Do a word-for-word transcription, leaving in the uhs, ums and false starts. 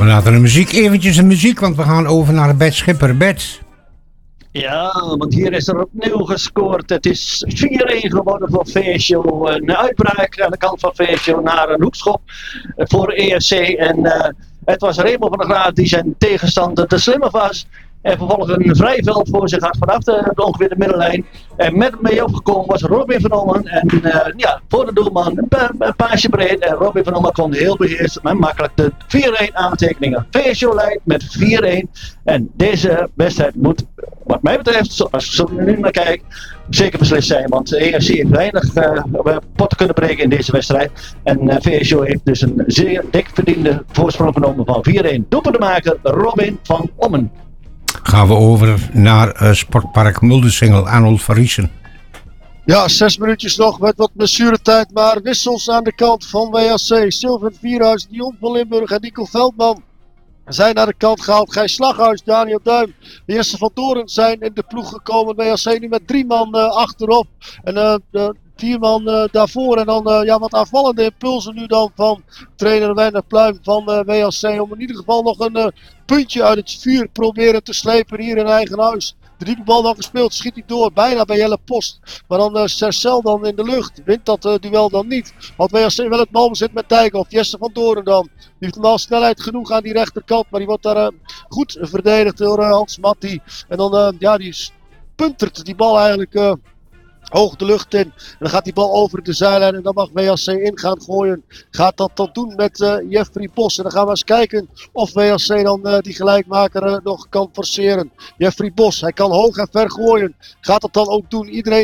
laten de muziek eventjes de muziek, want we gaan over naar Bert Schipper. Bert. Ja, want hier is er opnieuw gescoord. Het is vier-een geworden voor Veesjo. Een uitbraak aan de kant van Veesjo naar een hoekschop voor E F C. En uh, het was Remo van der Graat die zijn tegenstander te slimmer was. En vervolgens een vrij veld voor zich had vanaf de, ongeveer de middenlijn. En met hem mee opgekomen was Robin van Ommen. En uh, ja, voor de doelman een, pa een paasje breed. En Robin van Ommen kon heel beheerst en makkelijk de vier-een aantekeningen. V S O leidt met vier-een. En deze wedstrijd moet, wat mij betreft, als ik zo nu naar kijk, zeker beslist zijn. Want de E F C heeft weinig uh, potten kunnen breken in deze wedstrijd. En uh, V S O heeft dus een zeer dik verdiende voorsprong genomen van vier-een. Doelpuntenmaker Robin van Ommen. Gaan we over naar uh, Sportpark Muldensingel, Arnold van Riesen. Ja, zes minuutjes nog met wat blessuretijd, maar wissels aan de kant van W A C. Sylvain Vierhuis, Dion van Limburg en Nico Veldman zijn naar de kant gehaald. Gijs Slaghuis, Daniel Duim, Jesse van Toren zijn in de ploeg gekomen. W A C nu met drie man uh, achterop en uh, de vier man uh, daarvoor. En dan uh, ja, wat aanvallende impulsen nu dan van trainer Werner Pluim van uh, W A C. Om in ieder geval nog een uh, puntje uit het vuur proberen te slepen hier in eigen huis. De diepe bal dan gespeeld, schiet hij door, bijna bij Jelle Post. Maar dan uh, Cercel dan in de lucht, wint dat uh, duel dan niet. Had W A C wel het balbezit met Dijkhoff, Jesse van Doorn dan. Die heeft normaal snelheid genoeg aan die rechterkant, maar die wordt daar uh, goed verdedigd door uh, Hans Matti. En dan, uh, ja, die puntert die bal eigenlijk uh, hoog de lucht in. En dan gaat die bal over de zijlijn en dan mag W A C in gaan gooien. Gaat dat dan doen met uh, Jeffrey Bos. En dan gaan we eens kijken of W A C dan uh, die gelijkmaker uh, nog kan forceren. Jeffrey Bos, hij kan hoog en ver gooien. Gaat dat dan ook doen. Iedereen